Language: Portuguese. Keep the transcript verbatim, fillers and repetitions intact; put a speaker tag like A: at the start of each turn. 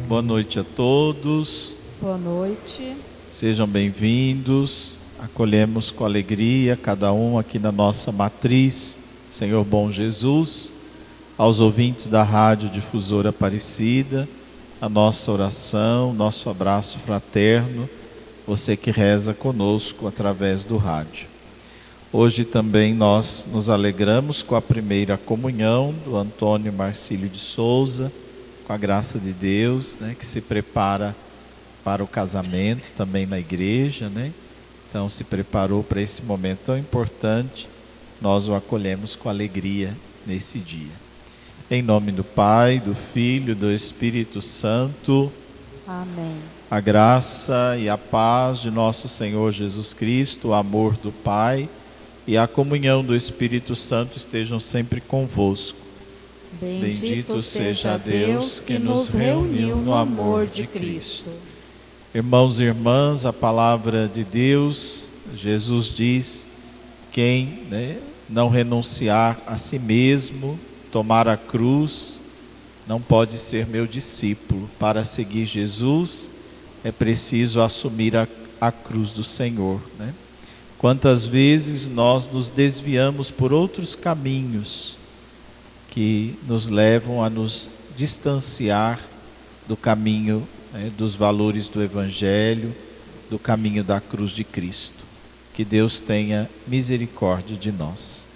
A: Boa noite a todos.
B: Boa noite.
A: Sejam bem-vindos. Acolhemos com alegria cada um aqui na nossa matriz, Senhor Bom Jesus, aos ouvintes da Rádio Difusora Aparecida, a nossa oração, nosso abraço fraterno, você que reza conosco através do rádio. Hoje também nós nos alegramos com a primeira comunhão do Antônio Marcílio de Souza, com a graça de Deus, né, que se prepara para o casamento também na igreja, né? Então se preparou para esse momento tão importante, nós o acolhemos com alegria nesse dia. Em nome do Pai, do Filho e do Espírito Santo.
B: Amém.
A: A graça e a paz de nosso Senhor Jesus Cristo, o amor do Pai e a comunhão do Espírito Santo estejam sempre convosco.
B: Bendito, Bendito seja Deus que nos reuniu no amor de Cristo.
A: Irmãos e irmãs, a palavra de Deus, Jesus diz, quem né, não renunciar a si mesmo, tomar a cruz, não pode ser meu discípulo. Para seguir Jesus, é preciso assumir a, a cruz do Senhor, né? Quantas vezes nós nos desviamos por outros caminhos que nos levam a nos distanciar do caminho, né, dos valores do Evangelho, do caminho da cruz de Cristo. Que Deus tenha misericórdia de nós.